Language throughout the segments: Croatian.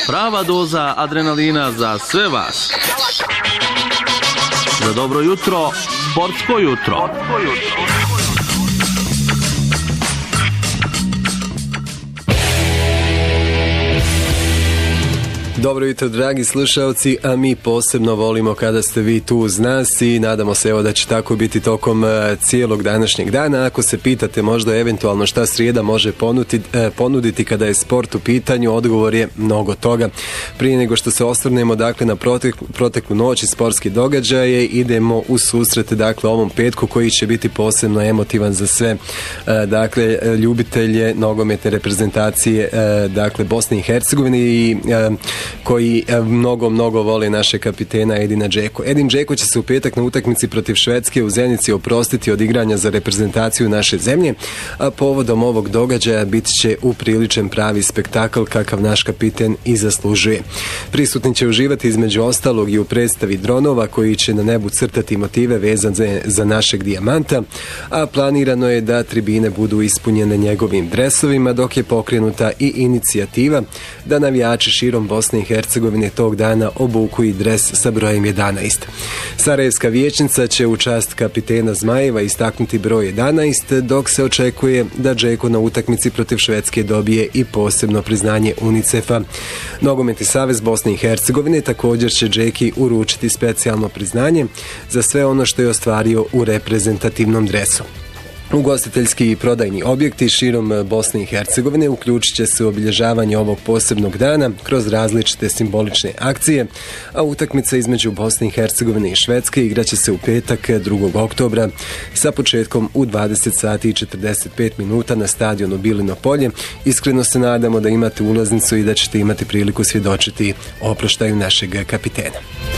Prava doza adrenalina za sve vas. Za dobro jutro, sportsko jutro. Dobro jutro, dragi slušalci, a mi posebno volimo kada ste vi tu uz nas i nadamo se da će tako biti tokom cijelog današnjeg dana. Ako se pitate možda eventualno šta srijeda može ponuditi kada je sport u pitanju, odgovor je mnogo toga. Prije nego što se osvrnemo na proteklu noć i sportski događaje, idemo u susret ovom petku koji će biti posebno emotivan za sve ljubitelje nogometne reprezentacije Bosne i Hercegovine i koji mnogo vole naše kapitena Edina Džeku. Edin Džeko će se u petak na utakmici protiv Švedske u Zenici oprostiti od igranja za reprezentaciju naše zemlje, a povodom ovog događaja bit će upriličen pravi spektakl kakav naš kapiten i zaslužuje. Prisutni će uživati između ostalog i u predstavi dronova koji će na nebu crtati motive vezane za našeg dijamanta, a planirano je da tribine budu ispunjene njegovim dresovima, dok je pokrenuta i inicijativa da navijači širom Bosne i Hercegovine tog dana obuku i dres sa brojem 11. Sarajevska vijećnica će u čast kapitena Zmajeva istaknuti broj 11, dok se očekuje da Džeko na utakmici protiv Švedske dobije i posebno priznanje UNICEF-a. Nogometni savez Bosne i Hercegovine također će Džeki uručiti specijalno priznanje za sve ono što je ostvario u reprezentativnom dresu. Ugostiteljski i prodajni objekti širom Bosne i Hercegovine uključit će se u obilježavanje ovog posebnog dana kroz različite simbolične akcije, a utakmica između Bosne i Hercegovine i Švedske igraće se u petak 2. oktobra sa početkom u 20 sati i 45 minuta na stadionu Bilino polje. Iskreno se nadamo da imate ulaznicu i da ćete imati priliku svjedočiti oproštaju našeg kapitena.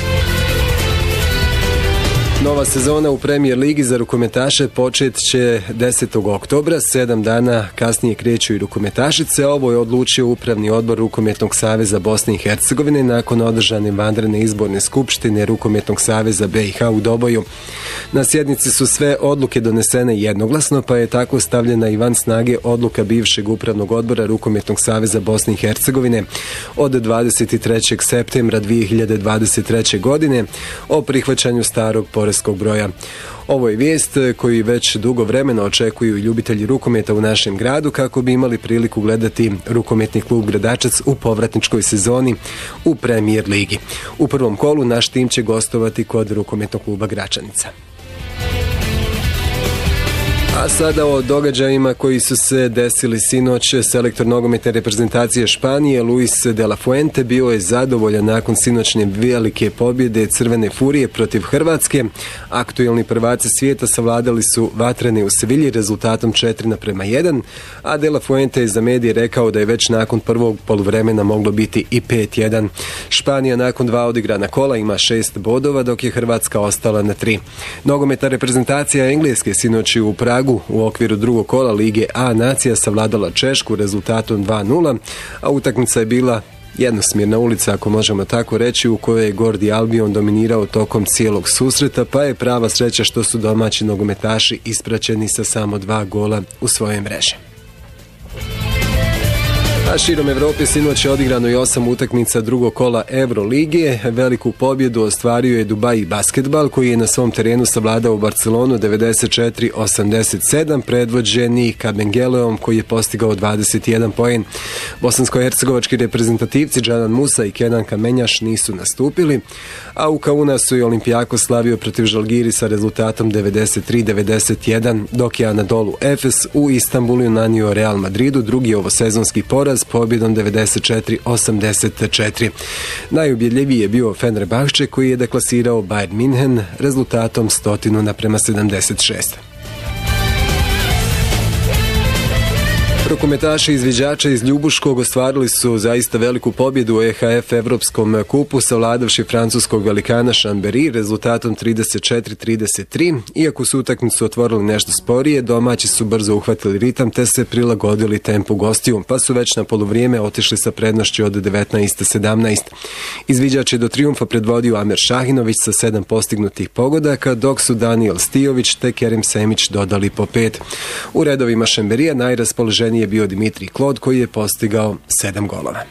Nova sezona u Premier ligi za rukometaše počet će 10. oktobra, 7 dana kasnije kreću i rukometašice. Ovo je odlučio Upravni odbor Rukometnog saveza Bosne i Hercegovine nakon održane vanredne izborne skupštine Rukometnog saveza BiH u Doboju. Na sjednici su sve odluke donesene jednoglasno, pa je tako stavljena i van snage odluka bivšeg Upravnog odbora Rukometnog saveza Bosne i Hercegovine od 23. septembra 2023. godine o prihvaćanju starog poreskog broja. Ovo je vijest koju već dugo vremena očekuju ljubitelji rukometa u našem gradu kako bi imali priliku gledati rukometni klub Gradačac u povratničkoj sezoni u Premier ligi. U prvom kolu naš tim će gostovati kod rukometnog kluba Gračanica. A sada o događajima koji su se desili sinoć. Selektor nogometne reprezentacije Španije Luis de la Fuente bio je zadovoljan nakon sinoćnje velike pobjede Crvene furije protiv Hrvatske. Aktuelni prvaci svijeta savladali su vatrene u Sevilji rezultatom 4:1, a de la Fuente je za medije rekao da je već nakon prvog poluvremena moglo biti i 5:1. Španija nakon 2 odigrana kola ima 6 bodova, dok je Hrvatska ostala na 3. Nogometna reprezentacija Engleske sinoć u Pragu u okviru drugog kola Lige A nacija savladala Češku rezultatom 2:0, a utakmica je bila jednosmjerna ulica, ako možemo tako reći, u kojoj je Gordi Albion dominirao tokom cijelog susreta, pa je prava sreća što su domaći nogometaši ispraćeni sa samo 2 gola u svoje mreže. A širom Evrope sinoć je odigrano i 8 utakmica drugog kola Euroligije. Veliku pobjedu ostvario je Dubai basketbal koji je na svom terenu savladao Barcelonu 94-87, predvođeni Kabengeleom koji je postigao 21 poen. Bosansko-hercegovački reprezentativci Džanan Musa i Kenan Kamenjaš nisu nastupili, a u Kaunasu je Olimpijakos slavio protiv Žalgiri sa rezultatom 93-91, dok je Anadolu Efes u Istanbulu nanio Real Madridu drugi ovosezonski poraz pobjedom 94-84. Najubjedljiviji je bio Fenerbahče koji je deklasirao Bayern München rezultatom 100:76. Rukometaši izviđača iz Ljubuškog ostvarili su zaista veliku pobjedu u EHF Evropskom kupu savladavši francuskog velikana Chambéry rezultatom 34-33. Iako su utakmicu otvorili nešto sporije, domaći su brzo uhvatili ritam te se prilagodili tempu gostiju, pa su već na poluvrijeme otišli sa prednošću od 19-17. Izviđač je do trijumfa predvodio Amer Šahinović sa 7 postignutih pogodaka, dok su Daniel Stijović te Kerim Semić dodali po 5. U redovima Chambérya najraspoloženiji je bio Dimitri Klod koji je postigao 7 golova.